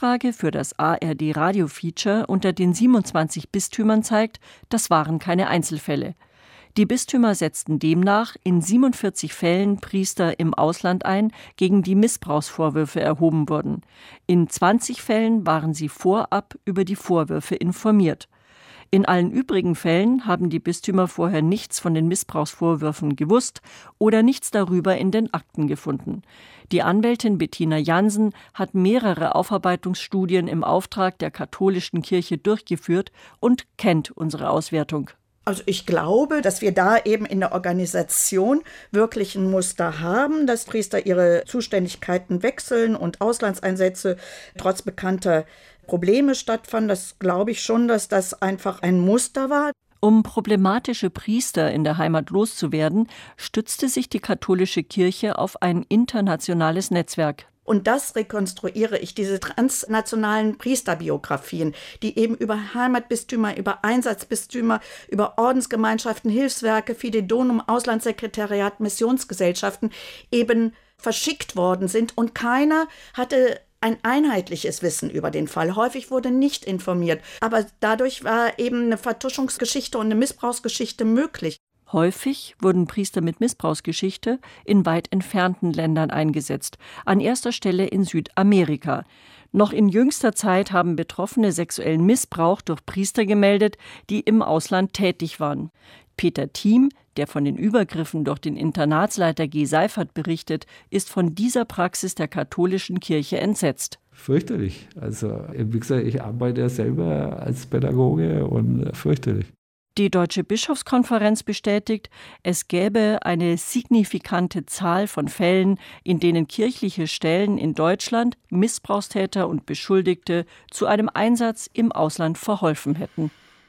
Umfrage für das ARD-Radio-Feature unter den 27 Bistümern zeigt, das waren keine Einzelfälle. Die Bistümer setzten demnach in 47 Fällen Priester im Ausland ein, gegen die Missbrauchsvorwürfe erhoben wurden. In 20 Fällen waren sie vorab über die Vorwürfe informiert. In allen übrigen Fällen haben die Bistümer vorher nichts von den Missbrauchsvorwürfen gewusst oder nichts darüber in den Akten gefunden. Die Anwältin Bettina Jansen hat mehrere Aufarbeitungsstudien im Auftrag der katholischen Kirche durchgeführt und kennt unsere Auswertung. Also ich glaube, dass wir da eben in der Organisation wirklich ein Muster haben, dass Priester ihre Zuständigkeiten wechseln und Auslandseinsätze trotz bekannter Probleme stattfanden. Das glaube ich schon, dass das einfach ein Muster war. Um problematische Priester in der Heimat loszuwerden, stützte sich die katholische Kirche auf ein internationales Netzwerk. Und das rekonstruiere ich, diese transnationalen Priesterbiografien, die eben über Heimatbistümer, über Einsatzbistümer, über Ordensgemeinschaften, Hilfswerke, Fidedonum, Auslandssekretariat, Missionsgesellschaften eben verschickt worden sind. Und keiner hatte ein einheitliches Wissen über den Fall. Häufig wurde nicht informiert. Aber dadurch war eben eine Vertuschungsgeschichte und eine Missbrauchsgeschichte möglich. Häufig wurden Priester mit Missbrauchsgeschichte in weit entfernten Ländern eingesetzt, an erster Stelle in Südamerika. Noch in jüngster Zeit haben Betroffene sexuellen Missbrauch durch Priester gemeldet, die im Ausland tätig waren. Peter Thiem, der von den Übergriffen durch den Internatsleiter G. Seifert berichtet, ist von dieser Praxis der katholischen Kirche entsetzt. Fürchterlich. Also, wie gesagt, ich arbeite ja selber als Pädagoge und fürchterlich. Die Deutsche Bischofskonferenz bestätigt, es gäbe eine signifikante Zahl von Fällen, in denen kirchliche Stellen in Deutschland Missbrauchstäter und Beschuldigte zu einem Einsatz im Ausland verholfen hätten.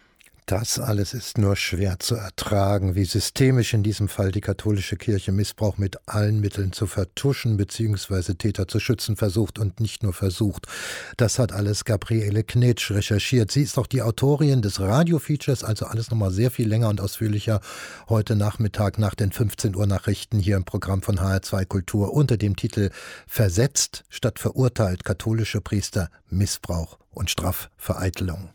Das alles ist nur schwer zu ertragen, wie systemisch in diesem Fall die katholische Kirche Missbrauch mit allen Mitteln zu vertuschen bzw. Täter zu schützen versucht und nicht nur versucht. Das hat alles Gabriele Knetsch recherchiert. Sie ist auch die Autorin des Radio-Features, also alles nochmal sehr viel länger und ausführlicher heute Nachmittag nach den 15 Uhr Nachrichten hier im Programm von HR2 Kultur unter dem Titel Versetzt statt verurteilt: katholische Priester, Missbrauch und Strafvereitelung.